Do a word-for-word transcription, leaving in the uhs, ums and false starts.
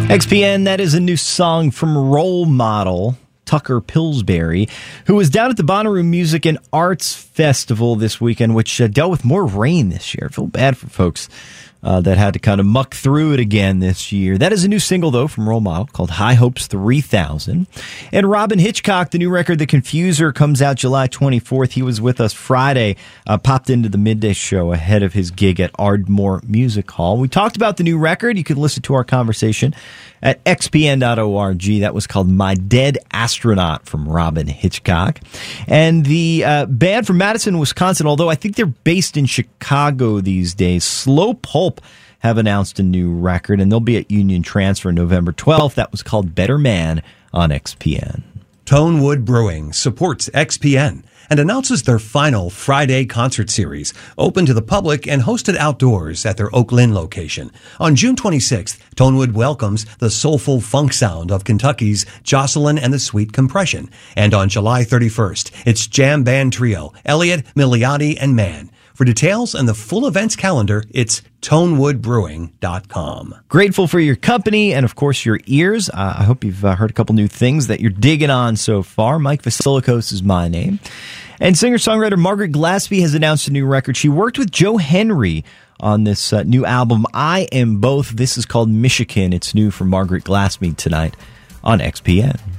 X P N, that is a new song from Role Model, Tucker Pillsbury, who was down at the Bonnaroo Music and Arts Festival this weekend, which uh, dealt with more rain this year. I feel bad for folks uh, that had to kind of muck through it again this year. That is a new single, though, from Role Model called High Hopes three thousand. And Robin Hitchcock, the new record, The Confuser, comes out July twenty-fourth. He was with us Friday, uh, popped into the midday show ahead of his gig at Ardmore Music Hall. We talked about the new record. You can listen to our conversation at x p n dot org. That was called My Dead Astronaut from Robin Hitchcock. And the uh, band from Madison, Wisconsin, although I think they're based in Chicago these days, Slow Pulp have announced a new record, and they'll be at Union Transfer November twelfth. That was called Better Man on X P N. Tonewood Brewing supports X P N and announces their final Friday concert series, open to the public and hosted outdoors at their Oak Lynn location. On June twenty-sixth, Tonewood welcomes the soulful funk sound of Kentucky's Jocelyn and the Sweet Compression. And on July thirty-first, it's jam band trio, Elliot, Milioti, and Mann. For details and the full events calendar, it's tonewood brewing dot com. Grateful for your company and, of course, your ears. Uh, I hope you've uh, heard a couple new things that you're digging on so far. Mike Vasilikos is my name. And singer-songwriter Margaret Glaspie has announced a new record. She worked with Joe Henry on this uh, new album, I Am Both. This is called Michigan. It's new from Margaret Glaspie tonight on X P N.